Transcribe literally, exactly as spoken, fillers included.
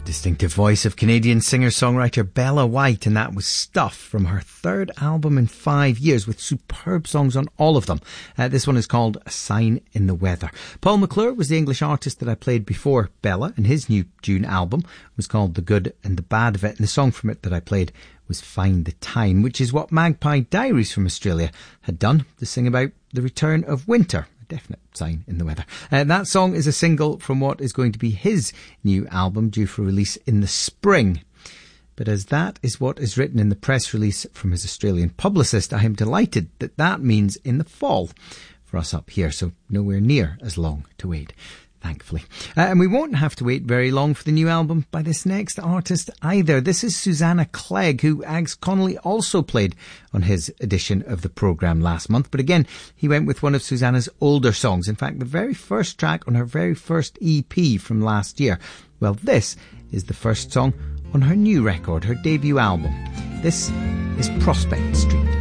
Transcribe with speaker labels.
Speaker 1: Distinctive voice of Canadian singer-songwriter Bella White, and that was Stuff from her third album in five years with superb songs on all of them. Uh, this one is called A Sign in the Weather. Paul McClure was the English artist that I played before Bella, and his new June album was called The Good and the Bad of It, and the song from it that I played was Find the Time, which is what Magpie Diaries from Australia had done to sing about the return of winter. Definite sign in the weather. Uh, that song is a single from what is going to be his new album due for release in the spring. But as that is what is written in the press release from his Australian publicist, I am delighted that that means in the fall for us up here, so nowhere near as long to wait. Thankfully. Uh, and we won't have to wait very long for the new album by this next artist either. This is Susanna Clegg, who Ags Connolly also played on his edition of the programme last month. But again, he went with one of Susanna's older songs. In fact, the very first track on her very first E P from last year. Well, this is the first song on her new record, her debut album. This is Prospect Street.